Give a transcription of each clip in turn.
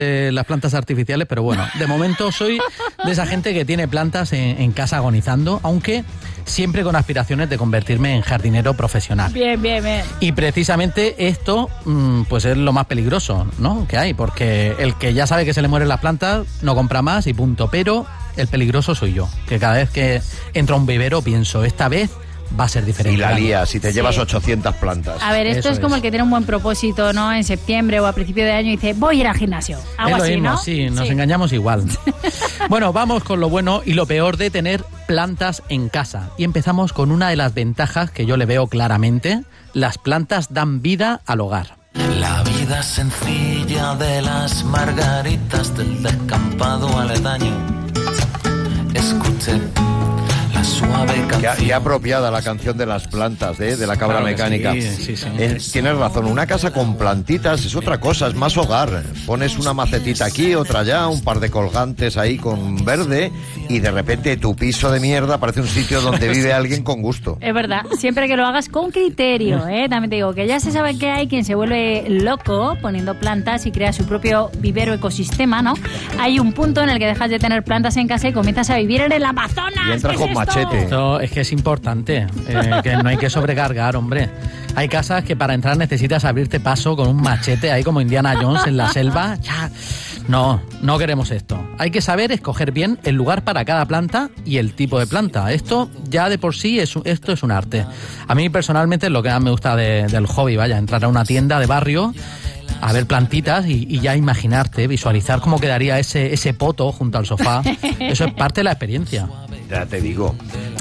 las plantas artificiales, pero bueno, de momento soy de esa gente que tiene plantas en casa agonizando, aunque siempre con aspiraciones de convertirme en jardinero profesional. Bien. Y precisamente esto, pues es lo más peligroso, ¿no?, que hay, porque el que ya sabe que se le mueren las plantas no compra más y punto, pero el peligroso soy yo, que cada vez que entro a un vivero pienso, esta vez va a ser diferente. Y la lías, si te llevas 800 plantas. A ver, esto es como el que tiene un buen propósito, ¿no? En septiembre o a principio de año y dice, voy a ir al gimnasio. Algo así, mismo, ¿no? Sí, nos engañamos igual. Bueno, vamos con lo bueno y lo peor de tener plantas en casa. Y empezamos con una de las ventajas que yo le veo claramente. Las plantas dan vida al hogar. La vida sencilla de las margaritas del descampado aledaño. Escuché la suave canción. Qué apropiada la canción de las plantas, de la cabra mecánica. Sí. Tienes razón, una casa con plantitas es otra cosa, es más hogar. Pones una macetita aquí, otra allá, un par de colgantes ahí con verde y de repente tu piso de mierda parece un sitio donde vive alguien con gusto. Es verdad, siempre que lo hagas con criterio, ¿eh? También te digo que ya se sabe que hay quien se vuelve loco poniendo plantas y crea su propio vivero ecosistema, ¿no? Hay un punto en el que dejas de tener plantas en casa y comienzas a vivir en el Amazonas. Y entras con machete. Esto es que es importante, que no hay que sobrecargar, hombre. Hay casas que para entrar necesitas abrirte paso con un machete ahí como Indiana Jones en la selva. Ya. No queremos esto. Hay que saber escoger bien el lugar para cada planta y el tipo de planta. Esto ya de por sí esto es un arte. A mí personalmente es lo que más me gusta del hobby, vaya, entrar a una tienda de barrio, a ver plantitas y ya imaginarte, visualizar cómo quedaría ese poto junto al sofá. Eso es parte de la experiencia. Ya te digo.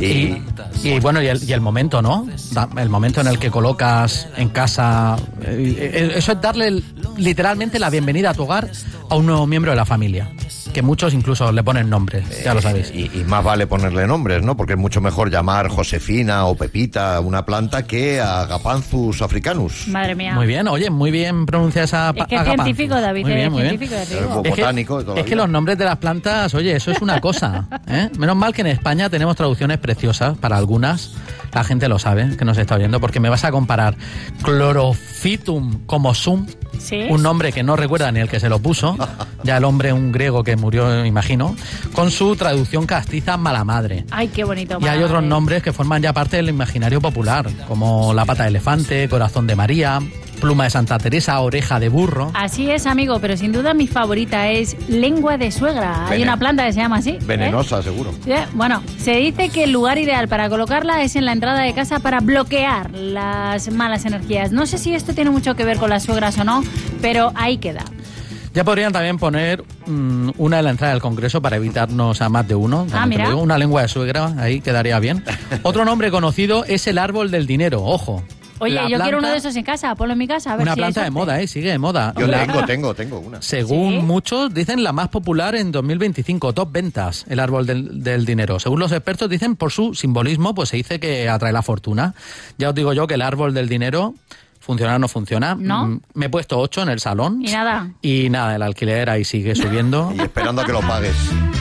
Y bueno, y el momento, ¿no? El momento en el que colocas en casa. Eso es darle literalmente la bienvenida a tu hogar a un nuevo miembro de la familia. Que muchos incluso le ponen nombres, ya lo sabéis. Y más vale ponerle nombres, ¿no? Porque es mucho mejor llamar Josefina o Pepita a una planta que a Agapanthus africanus. Madre mía. Muy bien, oye, muy bien pronuncia esa Es que es científico, David, muy bien. científico. Botánico de toda la Es que vida. los nombres de las plantas, oye, eso es una cosa, ¿eh? Menos mal que en España tenemos traducciones preciosas para algunas. La gente lo sabe, que nos está oyendo, porque me vas a comparar Chlorophytum comosum, ¿Sí? un nombre que no recuerda ni el que se lo puso, ya el hombre, un griego que murió, imagino, con su traducción castiza mala madre. Ay, qué bonito. Y hay otros nombres que forman ya parte del imaginario popular, como la pata de elefante, corazón de María, pluma de Santa Teresa, oreja de burro. Así es, amigo, pero sin duda mi favorita es lengua de suegra. Hay una planta que se llama así. Venenosa, seguro. Bueno, se dice que el lugar ideal para colocarla es en la entrada de casa para bloquear las malas energías. No sé si esto tiene mucho que ver con las suegras o no, pero ahí queda. Ya podrían también poner una en la entrada del Congreso para evitarnos a más de uno. Mira. Digo, una lengua de suegra, ahí quedaría bien. Otro nombre conocido es el árbol del dinero, ojo. Oye, La yo planta, quiero uno de esos en casa, ponlo en mi casa, a ver una si hay planta de suerte. moda, sigue de moda. Yo tengo una. Según ¿Sí? muchos, dicen la más popular en 2025, top ventas, el árbol del dinero. Según los expertos, dicen por su simbolismo, pues se dice que atrae la fortuna. Ya os digo yo que el árbol del dinero, ¿funciona o no funciona? ¿No? Me he puesto 8 en el salón. Y nada. Y nada, el alquiler ahí sigue subiendo. Y esperando a que lo pagues.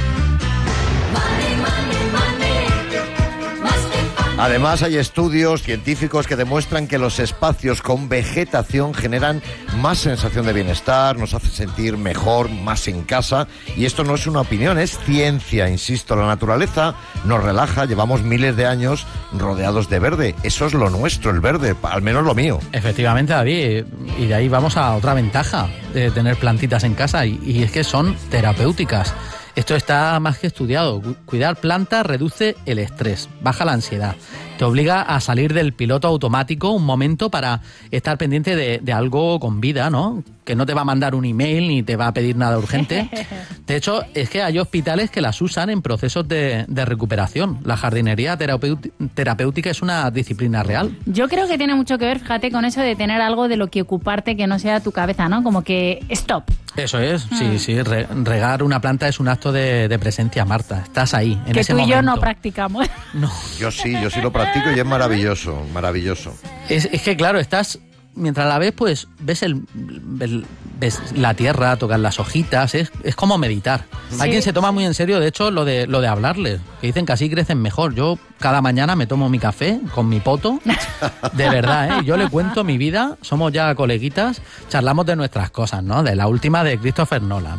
Además, hay estudios científicos que demuestran que los espacios con vegetación generan más sensación de bienestar, nos hace sentir mejor, más en casa. Y esto no es una opinión, es ciencia, insisto. La naturaleza nos relaja, llevamos miles de años rodeados de verde. Eso es lo nuestro, el verde, al menos lo mío. Efectivamente, David, y de ahí vamos a otra ventaja de tener plantitas en casa, y es que son terapéuticas. Esto está más que estudiado. Cuidar plantas reduce el estrés, baja la ansiedad, te obliga a salir del piloto automático un momento para estar pendiente de algo con vida, ¿no? Que no te va a mandar un email ni te va a pedir nada urgente. De hecho, es que hay hospitales que las usan en procesos de recuperación. La jardinería terapéutica es una disciplina real. Yo creo que tiene mucho que ver, fíjate, con eso de tener algo de lo que ocuparte que no sea tu cabeza, ¿no? Como que stop. Eso es, sí. Regar una planta es un acto de presencia, Marta. Estás ahí, en que ese tú y momento. yo no practicamos. No. Yo sí lo practico y es maravilloso, maravilloso. Es que claro, estás mientras la ves, pues ves ves la tierra, tocas las hojitas, es como meditar. Sí. Hay quien se toma muy en serio, de hecho, lo de hablarles, que dicen que así crecen mejor. Yo cada mañana me tomo mi café con mi poto, de verdad, ¿eh? Yo le cuento mi vida, somos ya coleguitas, charlamos de nuestras cosas, ¿no? De la última de Christopher Nolan.